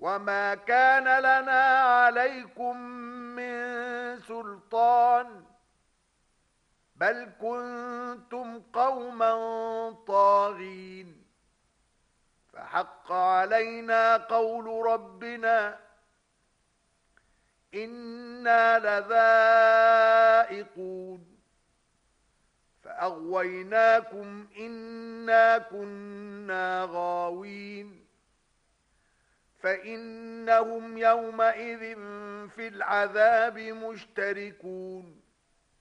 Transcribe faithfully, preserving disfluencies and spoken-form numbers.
وما كان لنا عليكم من سلطان بل كنتم قوما طاغين فحق علينا قول ربنا إنا لذائقون فأغويناكم إنا كنا غاوين فإنهم يومئذ في العذاب مشتركون